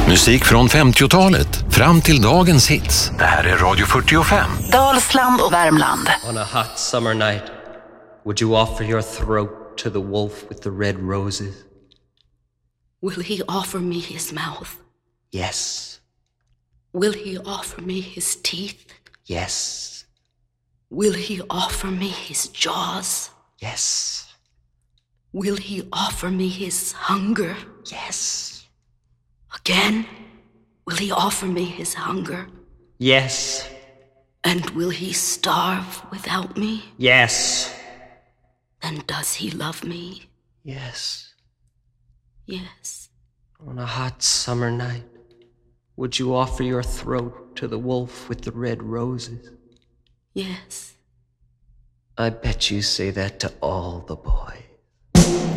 Musik från 50-talet fram till dagens hits. Det här är Radio 45. Dalsland och Värmland. On a hot summer night, would you offer your throat to the wolf with the red roses? Will he offer me his mouth? Yes. Will he offer me his teeth? Yes. Will he offer me his jaws? Yes. Will he offer me his hunger? Yes. Again, will he offer me his hunger? Yes. And will he starve without me? Yes. Then does he love me? Yes. Yes. On a hot summer night, would you offer your throat to the wolf with the red roses? Yes. I bet you say that to all the boys.